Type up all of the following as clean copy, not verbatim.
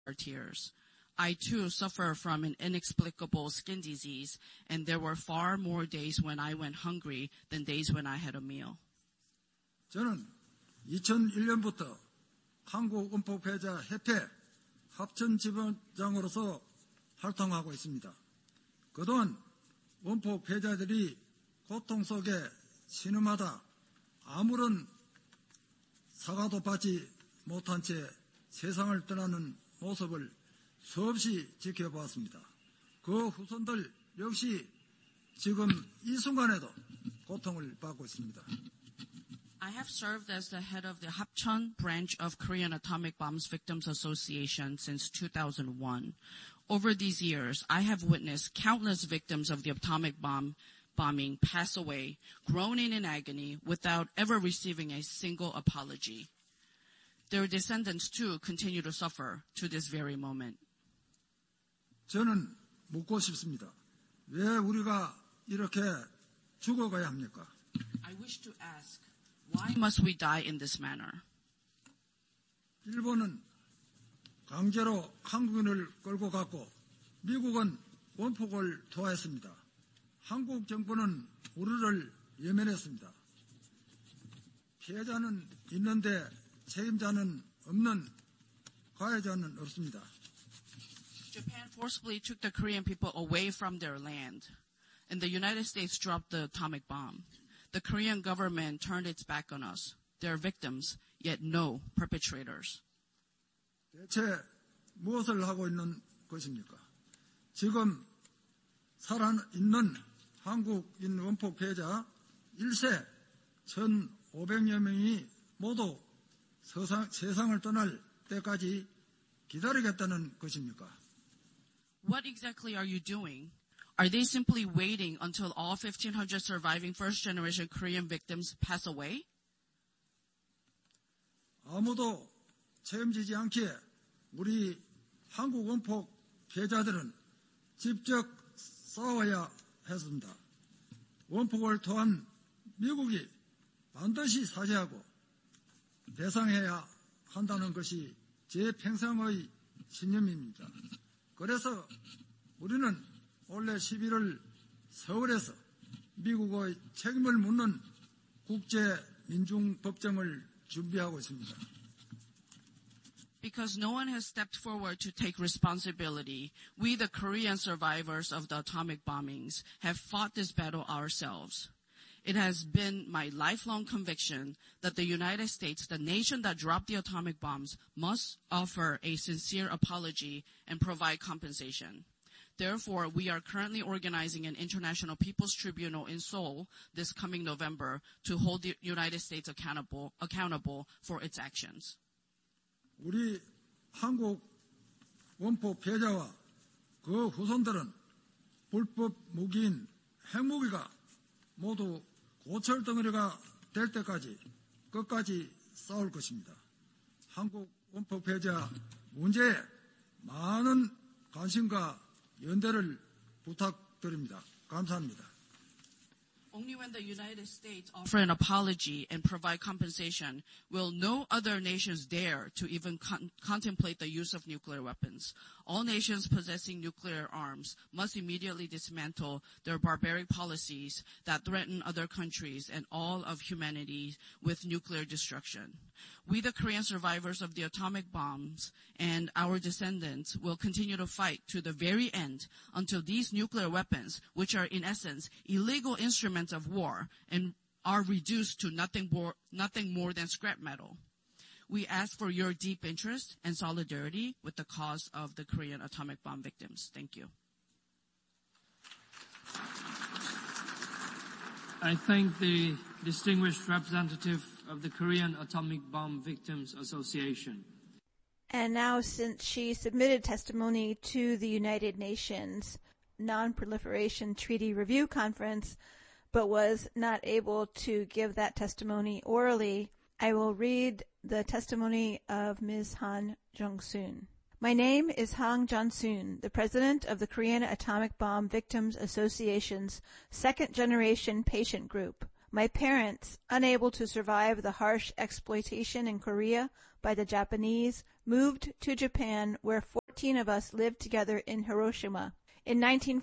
our tears. I too suffer from an inexplicable skin disease, and there were far more days when I went hungry than days when I had a meal. 저는 2001년부터 한국원포폐자협회 합천지부장으로서 활동하고 있습니다. 그동안 원포폐자들이 고통 속에 신음하다 아무런 사과도 받지 못한 채 세상을 떠나는 모습을 수없이 지켜보았습니다. 그 후손들 역시 지금 이 순간에도 고통을 받고 있습니다. I have served as the head of the Hapcheon branch of Korean Atomic Bombs Victims Association since 2001. Over these years, I have witnessed countless victims of the atomic bombing pass away, groaning in agony without ever receiving a single apology. Their descendants too continue to suffer to this very moment. 저는 묻고 싶습니다. 왜 우리가 이렇게 죽어가야 합니까? I wish to ask, why must we die in this manner? 일본은 강제로 한국인을 끌고 갔고 미국은 원폭을 투하했습니다. 한국 정부는 우리를 외면했습니다. 피해자는 있는데 책임자는 없는 가해자는 없습니다. Japan forcibly took the Korean people away from their land, and the United States dropped the atomic bomb. The Korean government turned its back on us. There are victims, yet no perpetrators. 대체 무엇을 하고 있는 것입니까? 지금 살아있는 한국인 원폭 피해자 1세 1,500여 명이 모두 세상을 떠날 때까지 기다리겠다는 것입니까? What exactly are you doing? Are they simply waiting until all 1,500 surviving first-generation Korean victims pass away? 아무도 책임지지 않기에 우리 한국 원폭 피해자들은 직접 싸워야 했습니다. 원폭을 토한 미국이 반드시 사죄하고 배상해야 한다는 것이 제 평생의 신념입니다. 그래서 우리는 올해 11월 서울에서 미국의 책임을 묻는 국제민중법정을 준비하고 있습니다. Because no one has stepped forward to take responsibility, we, the Korean survivors of the atomic bombings, have fought this battle ourselves. It has been my lifelong conviction that the United States, the nation that dropped the atomic bombs, must offer a sincere apology and provide compensation. Therefore, we are currently organizing an International People's Tribunal in Seoul this coming November to hold the United States accountable for its actions. 우리 한국 원포 피해자와 그 후손들은 불법 무기인 핵무기가 모두 고철덩어리가 될 때까지 끝까지 싸울 것입니다. 한국 원포 피해자 문제에 많은 관심과 연대를 부탁드립니다. 감사합니다. Only when the United States offer an apology and provide compensation will no other nations dare to even contemplate the use of nuclear weapons. All nations possessing nuclear arms must immediately dismantle their barbaric policies that threaten other countries and all of humanity with nuclear destruction. We, the Korean survivors of the atomic bombs and our descendants, will continue to fight to the very end until these nuclear weapons, which are in essence illegal instruments of war, and are reduced to nothing more than scrap metal. We ask for your deep interest and solidarity with the cause of the Korean atomic bomb victims. Thank you. I thank the distinguished representative of the Korean Atomic Bomb Victims Association. And now, since she submitted testimony to the United Nations Non-Proliferation Treaty Review Conference, but was not able to give that testimony orally, I will read the testimony of Ms. Han Jong-soon. My name is Hang Jong-soon, the president of the Korean Atomic Bomb Victims Association's second-generation patient group. My parents, unable to survive the harsh exploitation in Korea by the Japanese, moved to Japan, where 14 of us lived together in Hiroshima. In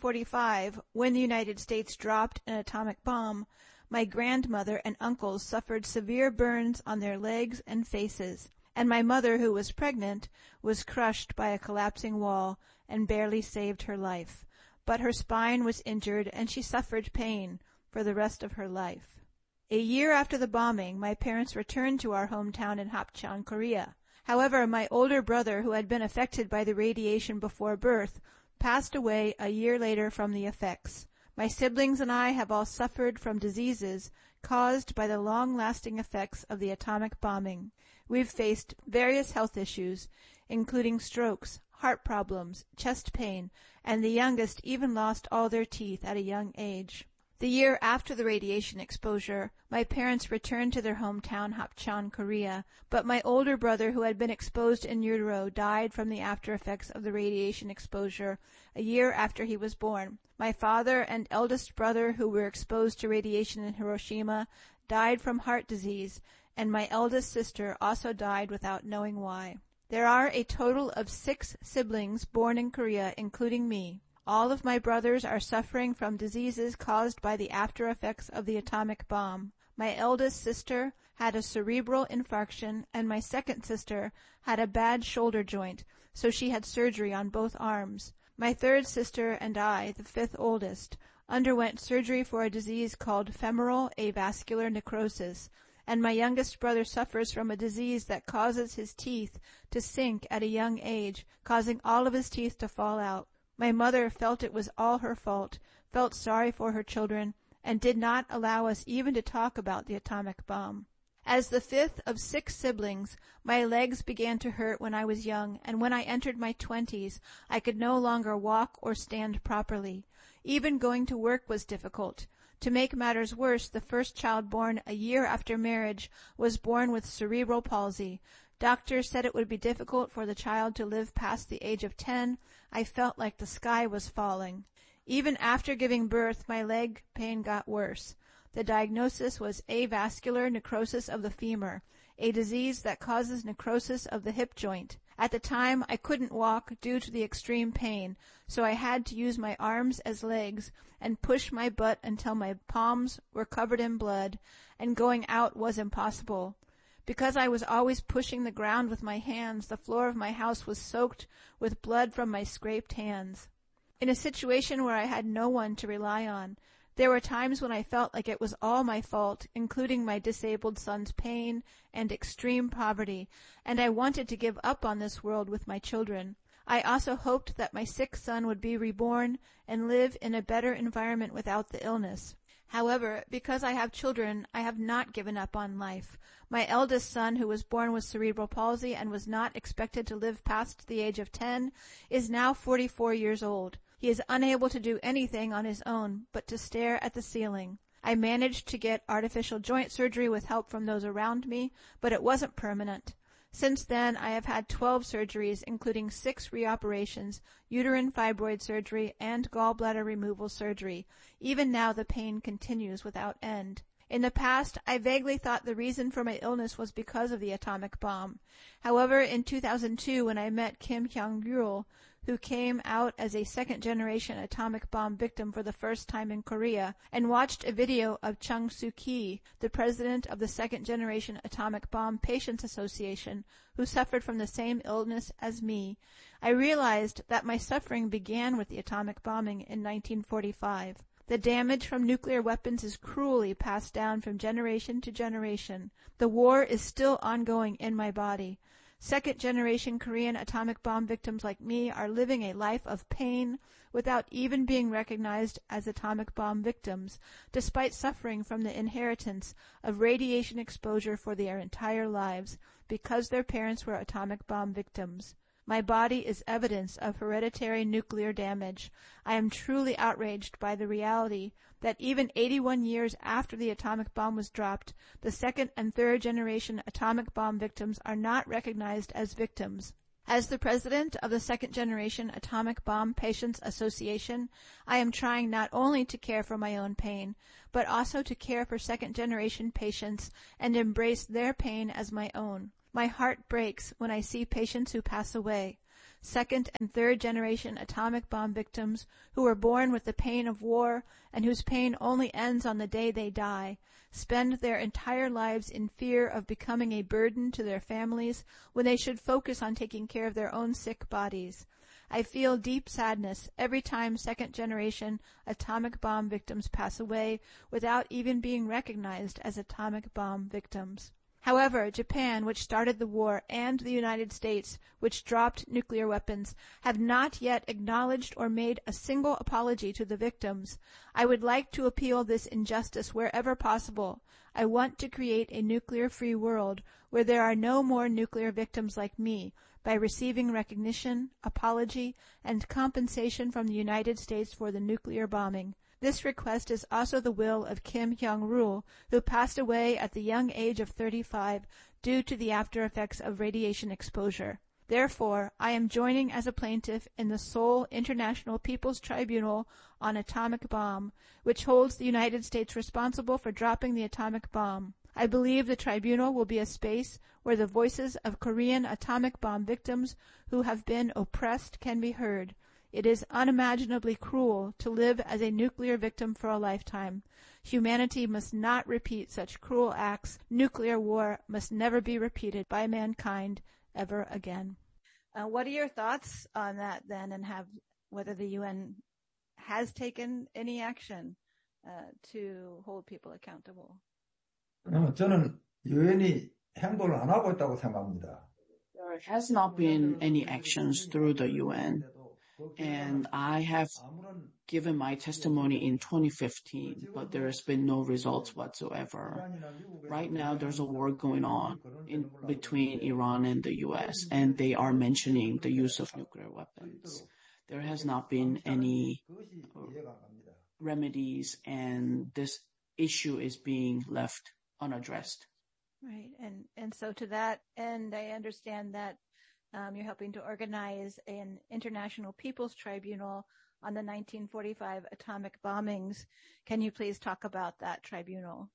1945, when the United States dropped an atomic bomb, my grandmother and uncles suffered severe burns on their legs and faces, and my mother, who was pregnant, was crushed by a collapsing wall and barely saved her life. But her spine was injured, and she suffered pain for the rest of her life. A year after the bombing, my parents returned to our hometown in Hapcheon, Korea. However, my older brother, who had been affected by the radiation before birth, passed away a year later from the effects. My siblings and I have all suffered from diseases caused by the long-lasting effects of the atomic bombing. We've faced various health issues, including strokes, heart problems, chest pain, and the youngest even lost all their teeth at a young age. The year after the radiation exposure, my parents returned to their hometown, Hapcheon, Korea, but my older brother, who had been exposed in utero, died from the after effects of the radiation exposure a year after he was born. My father and eldest brother, who were exposed to radiation in Hiroshima, died from heart disease, and my eldest sister also died without knowing why. There are a total of 6 siblings born in Korea, including me. All of my brothers are suffering from diseases caused by the after effects of the atomic bomb. My eldest sister had a cerebral infarction, and my second sister had a bad shoulder joint, so she had surgery on both arms. My third sister and I, the 5th oldest, underwent surgery for a disease called femoral avascular necrosis, and my youngest brother suffers from a disease that causes his teeth to sink at a young age, causing all of his teeth to fall out. My mother felt it was all her fault, felt sorry for her children, and did not allow us even to talk about the atomic bomb. As the 5th of 6 siblings, my legs began to hurt when I was young, and when I entered my 20s, I could no longer walk or stand properly. Even going to work was difficult. To make matters worse, the first child born a year after marriage was born with cerebral palsy. Doctors said it would be difficult for the child to live past the age of 10. I felt like the sky was falling. Even after giving birth, my leg pain got worse. The diagnosis was avascular necrosis of the femur, a disease that causes necrosis of the hip joint. At the time, I couldn't walk due to the extreme pain, so I had to use my arms as legs and push my butt until my palms were covered in blood, and going out was impossible. Because I was always pushing the ground with my hands, the floor of my house was soaked with blood from my scraped hands. In a situation where I had no one to rely on, there were times when I felt like it was all my fault, including my disabled son's pain and extreme poverty, and I wanted to give up on this world with my children. I also hoped that my sick son would be reborn and live in a better environment without the illness. However, because I have children, I have not given up on life. My eldest son, who was born with cerebral palsy and was not expected to live past the age of 10, is now 44 years old. He is unable to do anything on his own but to stare at the ceiling. I managed to get artificial joint surgery with help from those around me, but it wasn't permanent. Since then, I have had 12 surgeries, including 6 reoperations, uterine fibroid surgery, and gallbladder removal surgery. Even now, the pain continues without end. In the past, I vaguely thought the reason for my illness was because of the atomic bomb. However, in 2002, when I met Kim Hyung-ryul, who came out as a second-generation atomic bomb victim for the first time in Korea, and watched a video of Chung Soo-ki, the president of the Second-Generation Atomic Bomb Patients Association, who suffered from the same illness as me, I realized that my suffering began with the atomic bombing in 1945. The damage from nuclear weapons is cruelly passed down from generation to generation. The war is still ongoing in my body. Second-generation Korean atomic bomb victims like me are living a life of pain without even being recognized as atomic bomb victims, despite suffering from the inheritance of radiation exposure for their entire lives because their parents were atomic bomb victims. My body is evidence of hereditary nuclear damage. I am truly outraged by the reality that even 81 years after the atomic bomb was dropped, the second and third generation atomic bomb victims are not recognized as victims. As the president of the Second Generation Atomic Bomb Patients Association, I am trying not only to care for my own pain, but also to care for second-generation patients and embrace their pain as my own. My heart breaks when I see patients who pass away, second and third generation atomic bomb victims who were born with the pain of war and whose pain only ends on the day they die, spend their entire lives in fear of becoming a burden to their families when they should focus on taking care of their own sick bodies. I feel deep sadness every time second-generation atomic bomb victims pass away without even being recognized as atomic bomb victims. However, Japan, which started the war, and the United States, which dropped nuclear weapons, have not yet acknowledged or made a single apology to the victims. I would like to appeal this injustice wherever possible. I want to create a nuclear-free world where there are no more nuclear victims like me by receiving recognition, apology, and compensation from the United States for the nuclear bombing. This request is also the will of Kim Hyung-rul, who passed away at the young age of 35 due to the after effects of radiation exposure. Therefore, I am joining as a plaintiff in the Seoul International People's Tribunal on Atomic Bomb, which holds the United States responsible for dropping the atomic bomb. I believe the tribunal will be a space where the voices of Korean atomic bomb victims who have been oppressed can be heard. It is unimaginably cruel to live as a nuclear victim for a lifetime. Humanity must not repeat such cruel acts. Nuclear war must never be repeated by mankind ever again. What are your thoughts on that then, and whether the UN has taken any action to hold people accountable? 저는 유엔이 행동을 안 하고 있다고 생각합니다. There has not been any actions through the UN. And I have given my testimony in 2015, but there has been no results whatsoever. Right now, there's a war going on between Iran and the US, and they are mentioning the use of nuclear weapons. There has not been any remedies, and this issue is being left unaddressed. Right, and so to that end, I understand that you're helping to organize an international people's tribunal on the 1945 atomic bombings. Can you please talk about that tribunal?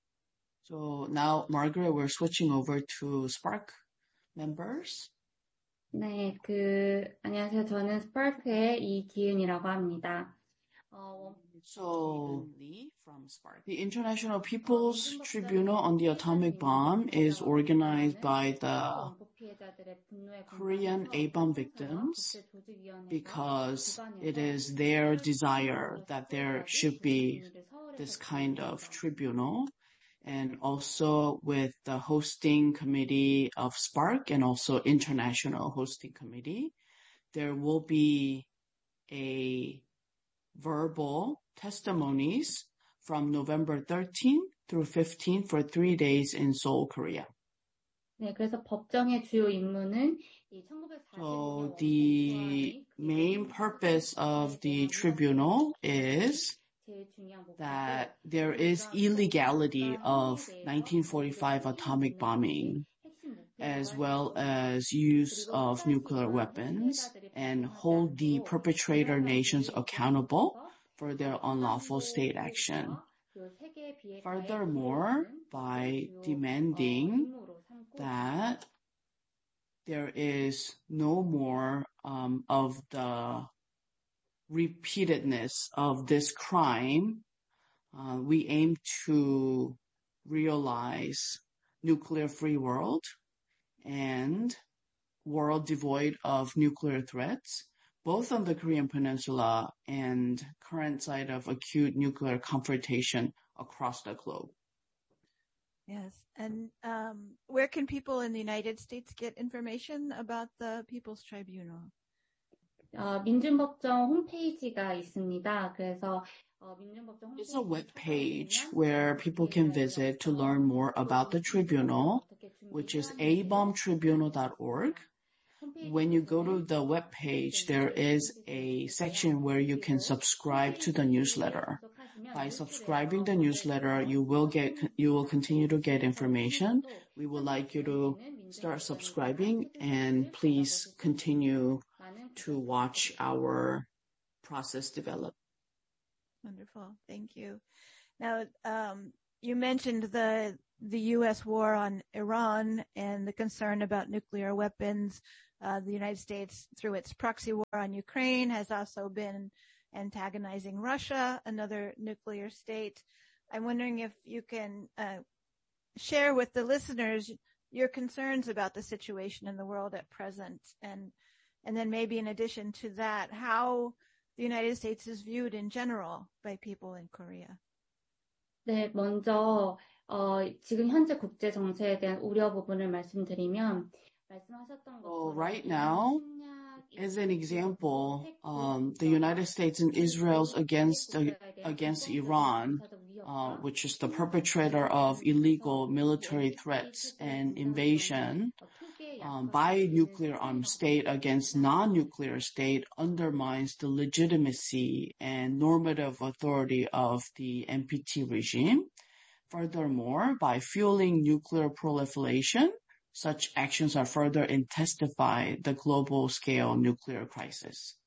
So now, Margaret, we're switching over to Spark members. 네, 안녕하세요. 저는 스파크의 이기은이라고 합니다. So, Lee from Spark. The International People's Tribunal on the Atomic Bomb is organized by the Korean A-bomb victims because it is their desire that there should be this kind of tribunal, and also with the hosting committee of Spark and also international hosting committee, there will be a verbal testimonies from November 13 through 15 for 3 days in Seoul, Korea. 네, 그래서 법정의 주요 임무는 So the main purpose of the tribunal is that there is illegality of 1945 atomic bombing, as well as use of nuclear weapons, and hold the perpetrator nations accountable for their unlawful state action. Furthermore, by demanding that there is no more of the repeatedness of this crime, we aim to realize nuclear-free world and world devoid of nuclear threats, both on the Korean Peninsula and current site of acute nuclear confrontation across the globe. Yes, and where can people in the United States get information about the People's Tribunal? 민준법정 홈페이지가 있습니다. 그래서 It's a web page where people can visit to learn more about the tribunal, which is abombtribunal.org. When you go to the web page, there is a section where you can subscribe to the newsletter. By subscribing the newsletter, you will continue to get information. We would like you to start subscribing, and please continue to watch our process develop. Wonderful. Thank you. Now, you mentioned the U.S. war on Iran and the concern about nuclear weapons. The United States, through its proxy war on Ukraine, has also been antagonizing Russia, another nuclear state. I'm wondering if you can share with the listeners your concerns about the situation in the world at present, and then maybe in addition to that, how the United States is viewed in general by people in Korea. 네, 먼저 지금 현재 국제 정세에 대한 우려 부분을 말씀드리면 말씀하셨던 것처럼 right now, as an example, the United States and Israel's against Iran, which is the perpetrator of illegal military threats and invasion by nuclear armed state against non-nuclear state, undermines the legitimacy and normative authority of the NPT regime. Furthermore, by fueling nuclear proliferation, such actions are further intensify the global scale nuclear crisis.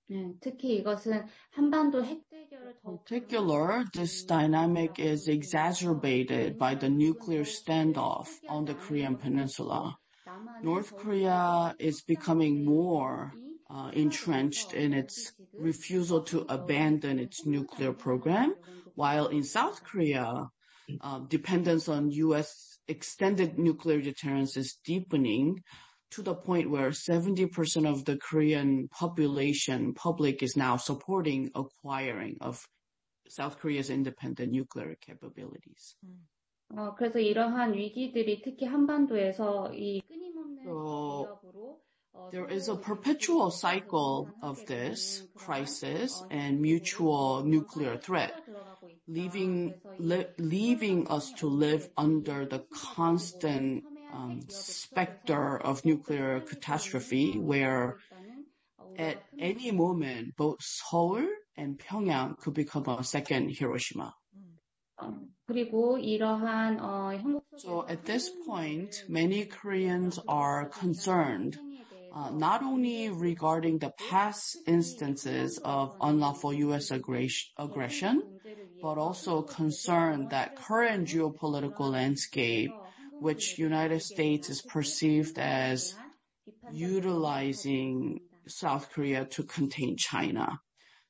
특히 이것은 한반도 핵대결을 In particular, this dynamic is exacerbated by the nuclear standoff on the Korean Peninsula. North Korea is becoming more entrenched in its refusal to abandon its nuclear program, while in South Korea, dependence on U.S. extended nuclear deterrence is deepening to the point where 70% of the Korean public is now supporting acquiring of South Korea's independent nuclear capabilities. 그래서 이러한 위기들이 특히 한반도에서 이 끊임없는 위협으로 there is a perpetual cycle of this crisis and mutual nuclear threat, leaving us to live under the constant specter of nuclear catastrophe, where at any moment both Seoul and Pyongyang could become a second Hiroshima. 그리고 이러한 So at this point, many Koreans are concerned not only regarding the past instances of unlawful U.S. aggression, but also concerned that current geopolitical landscape, which United States is perceived as utilizing South Korea to contain China.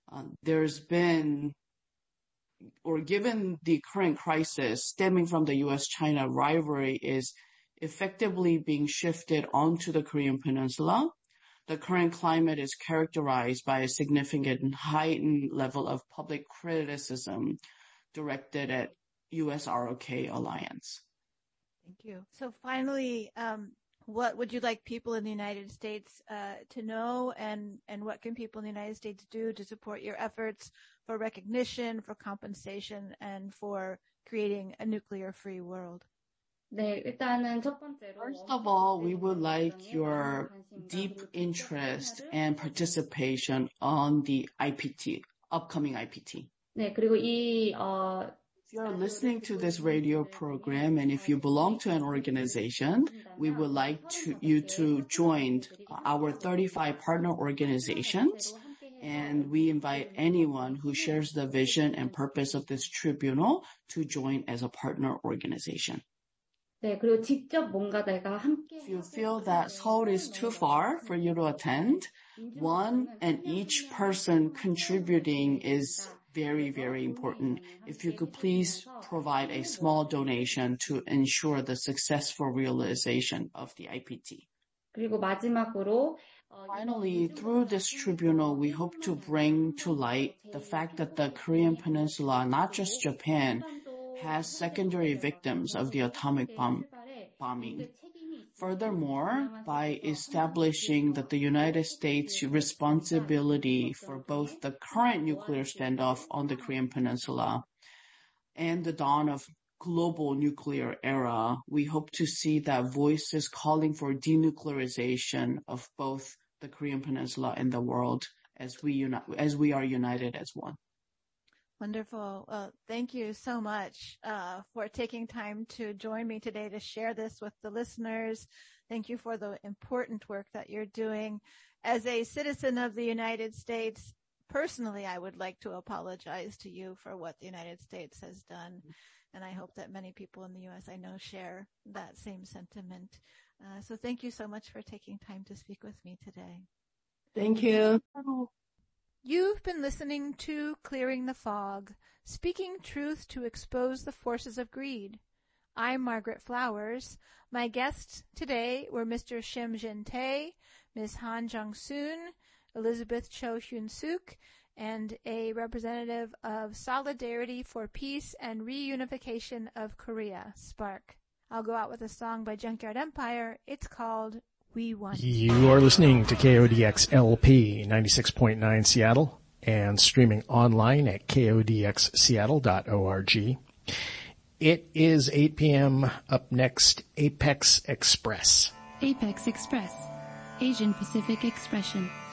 Given the current crisis stemming from the U.S.-China rivalry is effectively being shifted onto the Korean Peninsula, the current climate is characterized by a significant and heightened level of public criticism directed at U.S.-ROK alliance. Thank you. So finally, what would you like people in the United States to know, and what can people in the United States do to support your efforts for recognition, for compensation, and for creating a nuclear-free world? 네, 일단은 첫 번째로 First of all, we would like your deep interest and participation on the IPT, upcoming IPT. 네, 그리고 If you're listening to this radio program and if you belong to an organization, we would like you to join our 35 partner organizations, and we invite anyone who shares the vision and purpose of this tribunal to join as a partner organization. 네, 그리고 직접 뭔가 내가 함께 If you feel that Seoul is too far for you to attend, one and each person contributing is very, very important. If you could please provide a small donation to ensure the successful realization of the IPT. 그리고 마지막으로 Finally, through this tribunal, we hope to bring to light the fact that the Korean Peninsula, not just Japan, has secondary victims of the atomic bombing. Furthermore, by establishing that the United States' responsibility for both the current nuclear standoff on the Korean Peninsula and the dawn of global nuclear era, we hope to see that voices calling for denuclearization of both the Korean Peninsula and the world as we are united as one. Wonderful. Thank you so much for taking time to join me today to share this with the listeners. Thank you for the important work that you're doing. As a citizen of the United States, personally, I would like to apologize to you for what the United States has done. And I hope that many people in the U.S. I know share that same sentiment. So thank you so much for taking time to speak with me today. Thank you. You've been listening to Clearing the Fog, speaking truth to expose the forces of greed. I'm Margaret Flowers. My guests today were Mr. Shim-Jin Tae, Ms. Han Jung-soon, Elizabeth Cho Hyun-suk, and a representative of Solidarity for Peace and Reunification of Korea, SPARC. I'll go out with a song by Junkyard Empire. It's called We Want. You are listening to KODX LP 96.9 Seattle and streaming online at kodxseattle.org. It is 8 p.m. Up next, Apex Express. Apex Express, Asian Pacific Expression.